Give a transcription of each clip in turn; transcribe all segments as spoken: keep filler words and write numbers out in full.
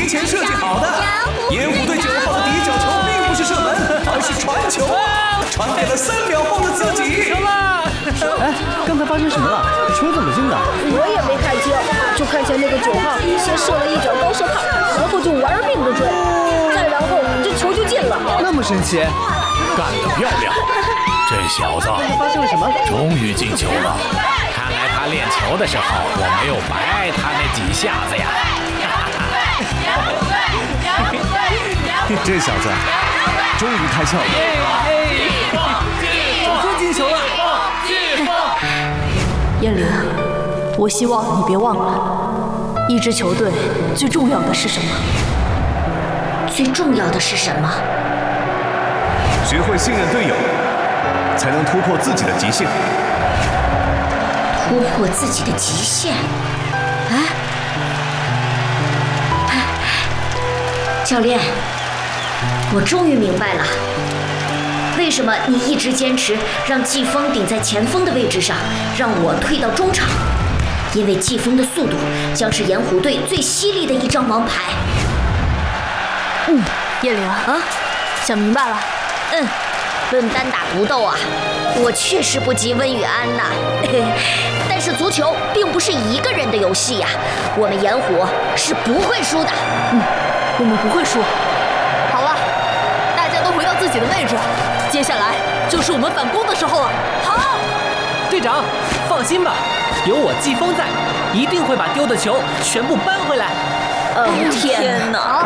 提前设计好的。盐湖队九号的底角球并不是射门，而是传球啊，传给了三秒后的自己。 哎，刚才发生什么了？球怎么进的？ 我也没看清，就看见那个九号先射了一脚高射炮，然后就玩命的追，再然后这球就进了。 那么神奇， 干得漂亮！这小子发生了什么？ 终于进球了。看来他练球的时候，我没有白他那几下子呀。 这小子终于开窍了。 总算进球了！ 燕玲，我希望你别忘了，一支球队最重要的是什么？ 最重要的是什么？ 学会信任队友，才能突破自己的极限。 突破自己的极限？啊？教练，我终于明白了，为什么你一直坚持让季风顶在前锋的位置上，让我退到中场？因为季风的速度将是盐湖队最犀利的一张王牌。 嗯，叶玲啊，想明白了。 嗯，论单打独斗啊，我确实不及温雨安呐。但是足球并不是一个人的游戏呀，我们盐湖是不会输的。 嗯，我们不会输。好了，大家都回到自己的位置，接下来就是我们反攻的时候了。好， 队长，放心吧，有我季风在，一定会把丢的球全部扳回来。 哦天哪！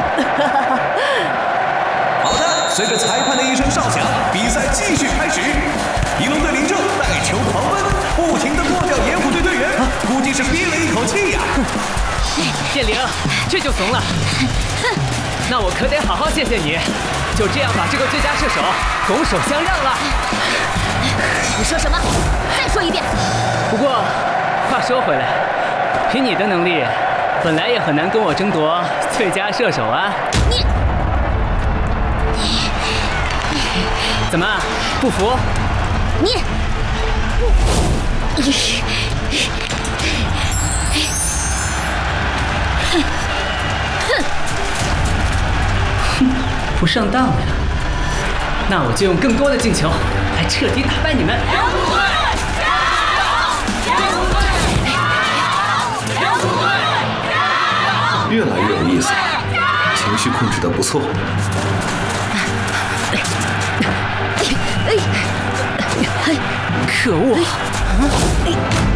好的，随着裁判的一声哨响，比赛继续开始。仪龙队领正带球狂奔，不停地过掉盐湖队队员，估计是憋了一口气呀。 燕玲，这就怂了？那我可得好好谢谢你，就这样把这个最佳射手拱手相让了。 你说什么？再说一遍。 不过话说回来，凭你的能力，本来也很难跟我争夺最佳射手啊。 你怎么不服？ 你你哼，不上当呀？那我就用更多的进球来彻底打败你们。 越来越有意思，情绪控制得不错。 可恶！